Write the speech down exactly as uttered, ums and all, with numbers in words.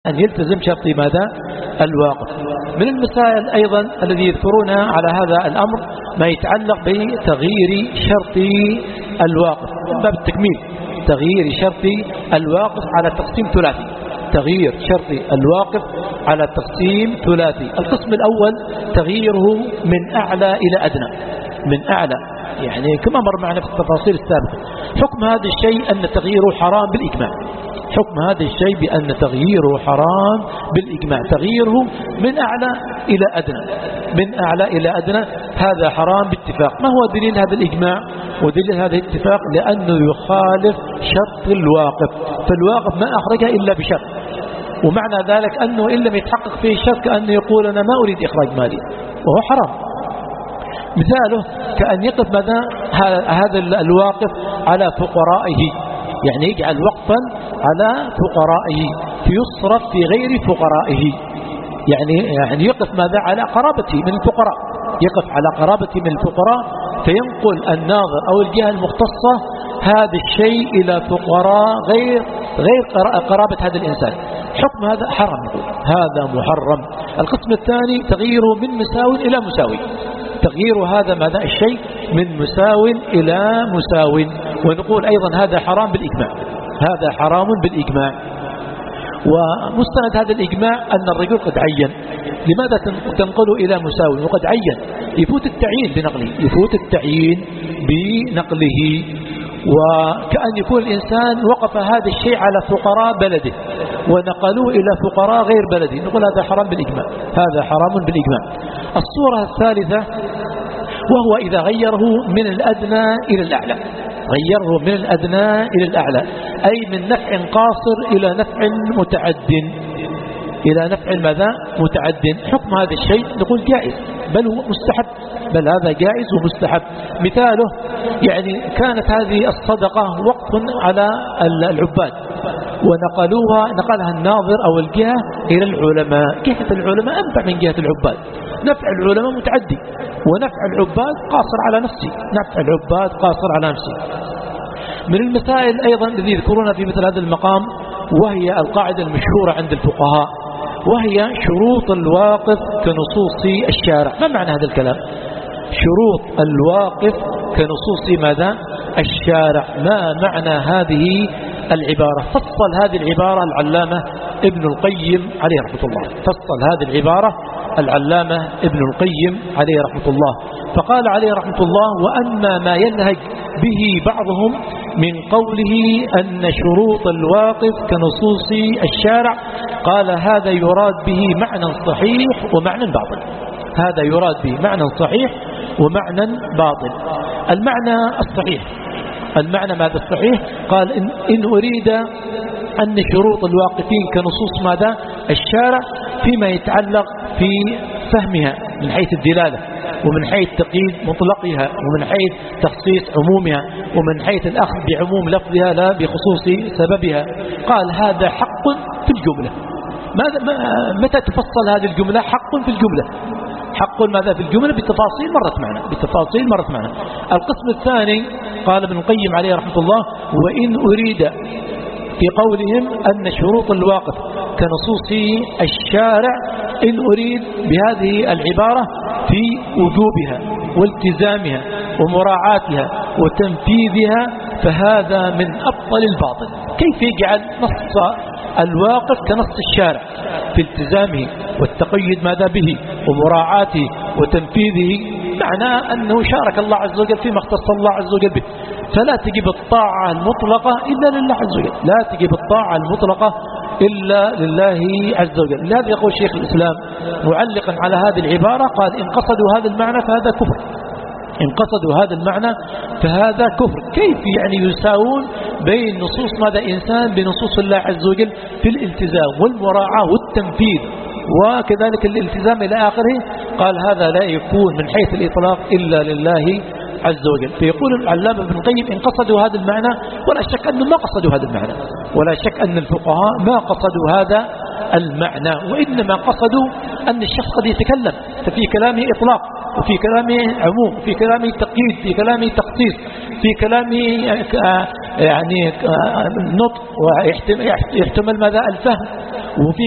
أن يلتزم شرط ماذا؟ الواقف. من المسائل أيضا الذي يذكرونها على هذا الأمر ما يتعلق بتغيير شرط الواقف من باب التكميل، تغيير شرط الواقف على تقسيم ثلاثي، تغيير شرط الواقف على تقسيم ثلاثي. القسم الأول تغييره من أعلى إلى أدنى، من أعلى يعني كما مر معنا في التفاصيل السابقة. حكم هذا الشيء أن تغييره حرام بالإجماع، حكم هذا الشيء بأن تغييره حرام بالإجماع، تغييره من أعلى إلى أدنى، من أعلى إلى أدنى هذا حرام باتفاق. ما هو دليل هذا الإجماع ودليل هذا الاتفاق؟ لأنه يخالف شرط الواقف، فالواقف ما أخرجها إلا بشرط، ومعنى ذلك أنه إن لم يتحقق فيه الشرط كأنه يقول أنا ما أريد إخراج مالي، وهو حرام. مثاله كأن يقف ماذا هذا الواقف على فقرائه، يعني يجعل وقفا على فقرائه فيصرف في غير فقرائه، يعني يعني يقف ماذا على قرابته من الفقراء، يقف على قرابته من الفقراء فينقل الناظر أو الجهة المختصة هذا الشيء إلى فقراء غير غير قرابة هذا الإنسان. حكم هذا حرام، هذا محرم. القسم الثاني تغييره من مساو إلى مساوي، تغيير هذا ماذا الشيء من مساو إلى مساو، ونقول أيضا هذا حرام بالإجماع، هذا حرام بالإجماع. ومستند هذا الإجماع أن الرجل قد عين، لماذا تنقله إلى مساو وقد عين؟ يفوت التعيين بنقله، يفوت التعيين بنقله. وكأن يكون الإنسان وقف هذا الشيء على فقراء بلده ونقلوه إلى فقراء غير بلده، نقول هذا حرام بالإجماع، هذا حرام بالإجماع. الصورة الثالثة وهو إذا غيره من الأدنى إلى الأعلى، غيره من الأدنى إلى الأعلى، أي من نفع قاصر إلى نفع متعد، إلى نفع ماذا؟ متعد. حكم هذا الشيء نقول جائز بل هو مستحب، بل هذا جائز ومستحب. مثاله يعني كانت هذه الصدقة وقف على العباد ونقلوها، نقلها الناظر أو الجهة إلى العلماء، جهة العلماء أنفع من جهة العباد، نفع العلماء متعدي ونفع العباد قاصر على نفسه، نفع العباد قاصر على نفسه. من المسائل أيضا الذي يذكرونها في مثل هذا المقام وهي القاعدة المشهورة عند الفقهاء، وهي شروط الواقف كنصوص الشارع. ما معنى هذا الكلام؟ شروط الواقف كنصوص ماذا؟ الشارع. ما معنى هذه العبارة؟ فصل هذه العبارة العلامة ابن القيم عليه رحمة الله، فصل هذه العبارة العلامة ابن القيم عليه رحمة الله، فقال عليه رحمة الله: وأما ما ينهج به بعضهم من قوله أن شروط الواقف كنصوص الشارع، قال هذا يراد به معنى صحيح ومعنى باطل، هذا يراد به معنى صحيح ومعنى باطل. المعنى الصحيح، المعنى ماذا الصحيح؟ قال إن, إن أريد أن شروط الواقفين كنصوص ماذا؟ الشارع، فيما يتعلق في فهمها من حيث الدلالة ومن حيث تقييد مطلقها ومن حيث تخصيص عمومها ومن حيث الأخذ بعموم لفظها لا بخصوص سببها. قال هذا حق في الجملة. ماذا متى تفصل هذه الجملة؟ حق في الجملة، حق ماذا في الجملة؟ بالتفاصيل مرت معنا، بالتفاصيل مرت معنا. القسم الثاني قال ابن القيم عليه رحمة الله: وإن أريد في قولهم أن شروط الواقف كنصوص الشارع، إن أريد بهذه العبارة في وجوبها والتزامها ومراعاتها وتنفيذها، فهذا من أبطل الباطل. كيف يجعل نص الواقف كنص الشارع في التزامه والتقيد ماذا به ومراعاته وتنفيذه؟ معناه أنه شارك الله عز وجل فيما اختص الله عز وجل به. فلا تجب الطاعة المطلقة إلا لله عز وجل، لا تجب الطاعة المطلقة إلا لله عز وجل. لهذا يقول شيخ الإسلام معلقا على هذه العبارة، قال إن قصدوا هذا المعنى فهذا كفر، إن قصدوا هذا المعنى فهذا كفر. كيف يعني يساوون بين نصوص ماذا إنسان بنصوص الله عز وجل في الالتزام والمراعاة والتنفيذ وكذلك الالتزام إلى آخره؟ قال هذا لا يكون من حيث الإطلاق إلا لله عز وجل. فيقول العلامة ابن القيم إن قصدوا هذا المعنى، ولا شك أنهم ما قصدوا هذا المعنى، ولا شك أن الفقهاء ما قصدوا هذا المعنى، وإنما قصدوا أن الشخص قد يتكلم ففي كلامه إطلاق وفي كلامه عموم وفي كلامه تقييد في كلامه تخصيص في كلامه يعني نطق ويحتمل ماذا الفهم، وفي